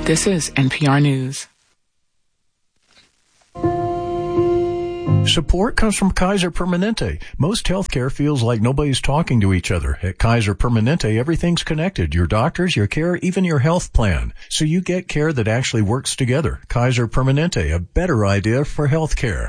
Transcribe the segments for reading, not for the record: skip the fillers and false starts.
This is NPR News. Support comes from Kaiser Permanente. Most healthcare feels like nobody's talking to each other. At Kaiser Permanente, everything's connected. Your doctors, your care, even your health plan. So you get care that actually works together. Kaiser Permanente, a better idea for healthcare.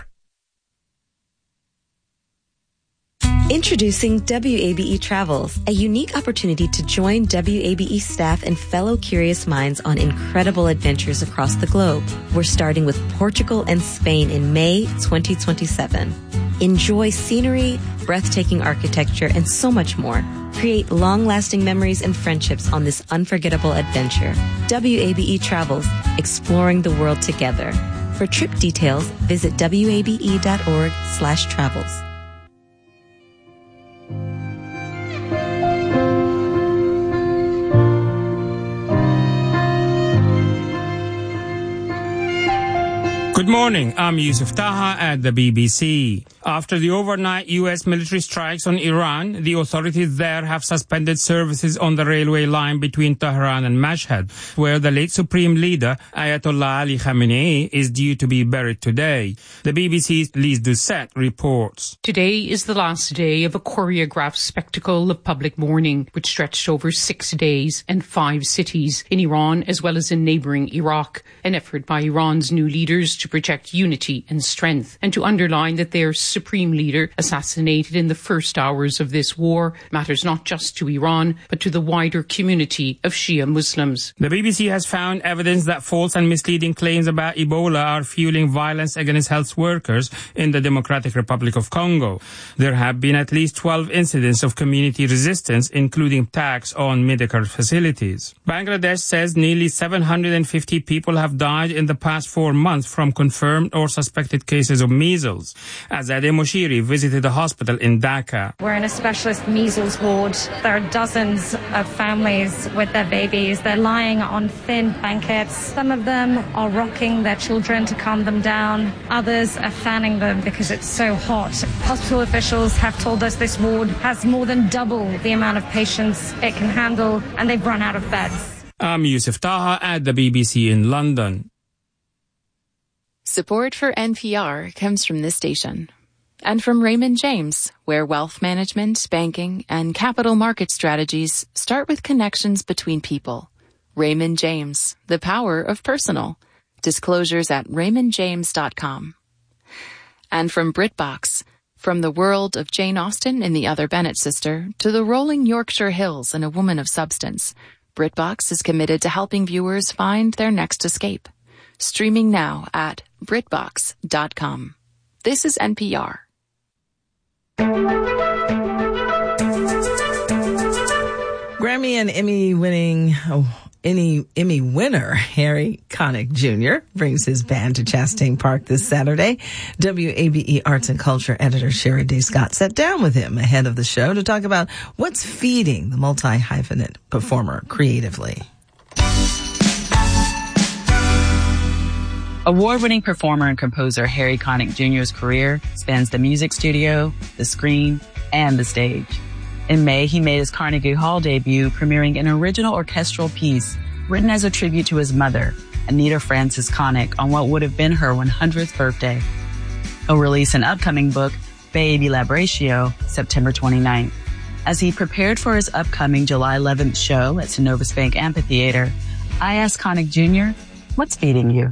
Introducing WABE Travels, a unique opportunity to join WABE staff and fellow curious minds on incredible adventures across the globe. We're starting with Portugal and Spain in May 2027. Enjoy scenery, breathtaking architecture, and so much more. Create long-lasting memories and friendships on this unforgettable adventure. WABE Travels, exploring the world together. For trip details, visit wabe.org/travels. Good morning, I'm Yusuf Taha at the BBC. After the overnight U.S. military strikes on Iran, the authorities there have suspended services on the railway line between Tehran and Mashhad, where the late Supreme Leader, Ayatollah Ali Khamenei, is due to be buried today. The BBC's Lise Doucette reports. Today is the last day of a choreographed spectacle of public mourning, which stretched over 6 days and 5 cities in Iran as well as in neighbouring Iraq, an effort by Iran's new leaders to project unity and strength and to underline that their supreme leader, assassinated in the first hours of this war, matters not just to Iran but to the wider community of Shia Muslims. The BBC has found evidence that false and misleading claims about Ebola are fueling violence against health workers in the Democratic Republic of Congo. There have been at least 12 incidents of community resistance, including attacks on medical facilities. Bangladesh says nearly 750 people have died in the past 4 months from confirmed or suspected cases of measles. Azadeh Moshiri visited the hospital in Dhaka. We're in a specialist measles ward. There are dozens of families with their babies. They're lying on thin blankets. Some of them are rocking their children to calm them down. Others are fanning them because it's so hot. Hospital officials have told us this ward has more than double the amount of patients it can handle, and they've run out of beds. I'm Yusuf Taha at the BBC in London. Support for NPR comes from this station and from Raymond James, where wealth management, banking, and capital market strategies start with connections between people. Raymond James, the power of personal. Disclosures at raymondjames.com. And from BritBox, from the world of Jane Austen and the Other Bennet sister to the rolling Yorkshire Hills and A Woman of Substance, BritBox is committed to helping viewers find their next escape. Streaming now at BritBox.com. This is NPR. Grammy and Emmy winner Harry Connick Jr. brings his band to Chastain Park this Saturday. WABE Arts and Culture editor Sherry Day Scott sat down with him ahead of the show to talk about what's feeding the multi-hyphenate performer creatively. Award-winning performer and composer Harry Connick Jr.'s career spans the music studio, the screen, and the stage. In May, he made his Carnegie Hall debut, premiering an original orchestral piece written as a tribute to his mother, Anita Frances Connick, on what would have been her 100th birthday. He'll release an upcoming book, Baby Labratio, September 29th. As he prepared for his upcoming July 11th show at Synovus Bank Amphitheater, I asked Connick Jr., what's feeding you?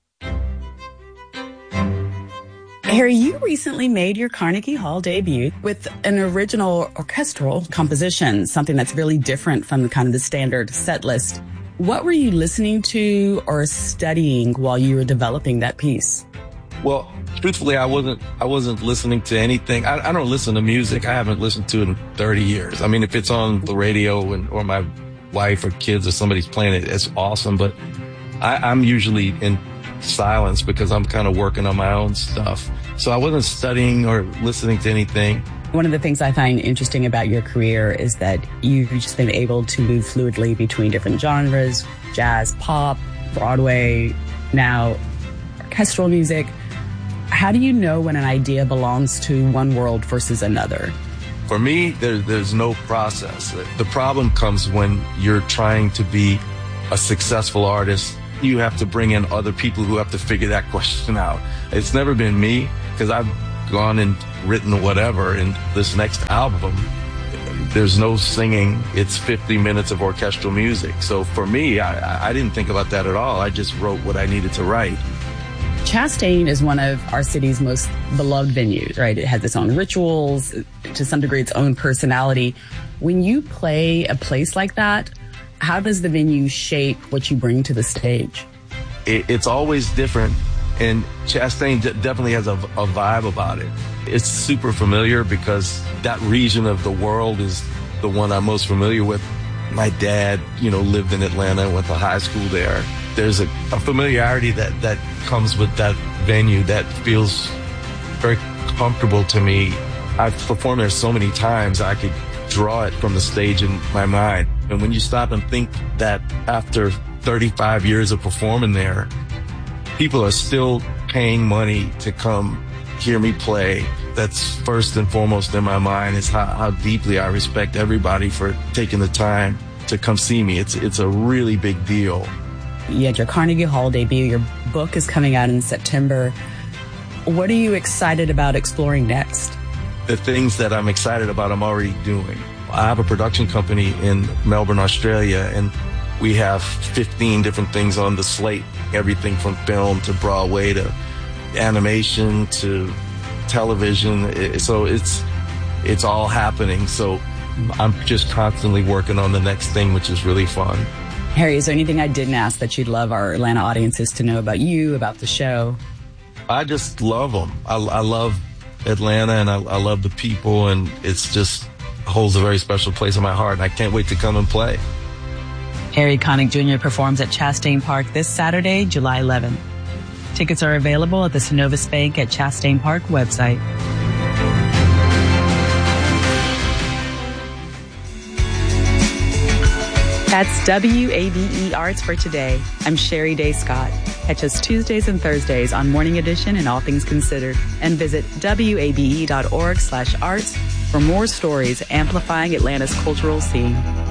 Harry, you recently made your Carnegie Hall debut with an original orchestral composition, something that's really different from the standard set list. What were you listening to or studying while you were developing that piece? Well, truthfully, I wasn't listening to anything. I don't listen to music. I haven't listened to it in 30 years. I mean, if it's on the radio or my wife or kids or somebody's playing it, it's awesome. But I'm usually in silence because I'm kind of working on my own stuff. So I wasn't studying or listening to anything. One of the things I find interesting about your career is that you've just been able to move fluidly between different genres, jazz, pop, Broadway, now orchestral music. How do you know when an idea belongs to one world versus another? For me, there's no process. The problem comes when you're trying to be a successful artist you have to bring in other people who have to figure that question out. It's never been me, because I've gone and written whatever. In this next album, there's no singing. It's 50 minutes of orchestral music. So for me, I didn't think about that at all. I just wrote what I needed to write. Chastain is one of our city's most beloved venues, right? It has its own rituals, to some degree its own personality. When you play a place like that, how does the venue shape what you bring to the stage? It's always different, and Chastain definitely has a vibe about it. It's super familiar because that region of the world is the one I'm most familiar with. My dad, lived in Atlanta, went to high school there. There's a familiarity that comes with that venue that feels very comfortable to me. I've performed there so many times, I could draw it from the stage in my mind. And when you stop and think that after 35 years of performing there, people are still paying money to come hear me play, that's first and foremost in my mind, is how deeply I respect everybody for taking the time to come see me. It's a really big deal. You had your Carnegie Hall debut. Your book is coming out in September. What are you excited about exploring next? The things that I'm excited about, I'm already doing. I have a production company in Melbourne, Australia, and we have 15 different things on the slate. Everything from film to Broadway to animation to television. So it's all happening. So I'm just constantly working on the next thing, which is really fun. Harry, is there anything I didn't ask that you'd love our Atlanta audiences to know about you, about the show? I just love them. I love Atlanta, and I love the people, and it's just holds a very special place in my heart, and I can't wait to come and play. Harry Connick Jr. performs at Chastain Park this Saturday, July 11th. Tickets are available at the Synovus Bank at Chastain Park website. That's WABE Arts for today. I'm Sherry Day Scott. Catch us Tuesdays and Thursdays on Morning Edition and All Things Considered, and visit wabe.org/arts for more stories amplifying Atlanta's cultural scene.